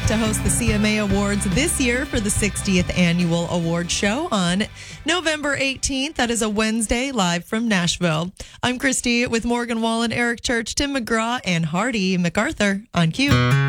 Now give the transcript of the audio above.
to host the CMA Awards this year for the 60th Annual Award Show on November 18th. That is a Wednesday, live from Nashville. I'm Christy with Morgan Wallen, Eric Church, Tim McGraw, and Hardy MacArthur on Q.